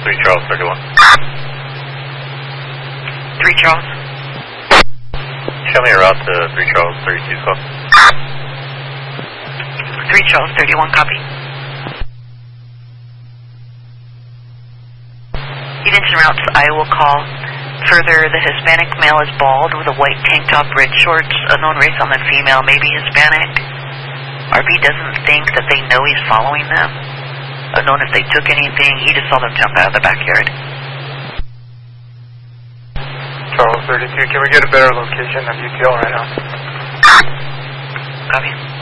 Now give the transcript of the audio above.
3 Charles 31. 3 Charles. Show me a route to 3 Charles 32 call. 3 Charles 31, copy. Edenton routes, I will call. Further, the Hispanic male is bald with a white tank top, red shorts, unknown race on the female, maybe Hispanic. RB doesn't think that they know he's following them. Unknown if they took anything, he just saw them jump out of the backyard. Charles 32, can we get a better location than UTL right now? Copy.